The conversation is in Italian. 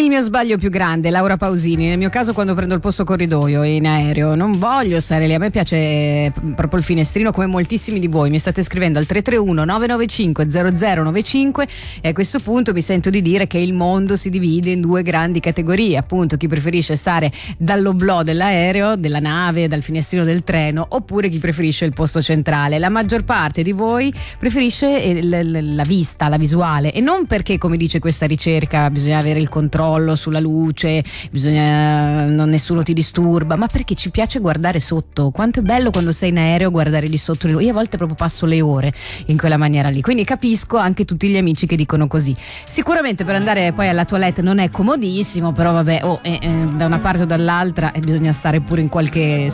il mio sbaglio più grande, Laura Pausini. Nel mio caso, quando prendo il posto corridoio in aereo, non voglio stare lì. A me piace proprio il finestrino, come moltissimi di voi. Mi state scrivendo al 331 995 0095 e a questo punto mi sento di dire che il mondo si divide in due grandi categorie, appunto chi preferisce stare dall'oblò dell'aereo, della nave, dal finestrino del treno, oppure chi preferisce il posto centrale. La maggior parte di voi preferisce la vista, la visuale, e non perché, come dice questa ricerca, bisogna avere il controllo sulla luce, nessuno ti disturba, ma perché ci piace guardare sotto. Quanto è bello quando sei in aereo guardare di sotto. Io a volte proprio passo le ore in quella maniera lì, quindi capisco anche tutti gli amici che dicono così. Sicuramente per andare poi alla toilette non è comodissimo, però vabbè, da una parte o dall'altra bisogna stare pure in qualche